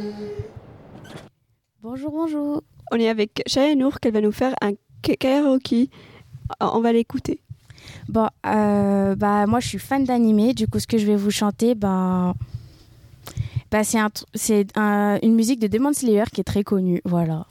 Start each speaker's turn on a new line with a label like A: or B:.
A: Bonjour, bonjour.
B: On est avec Chaya Nour qu'elle va nous faire un karaoké. On va l'écouter.
A: Bon, moi je suis fan d'animé. Du coup, ce que je vais vous chanter, c'est une musique de Demon Slayer qui est très connue. Voilà.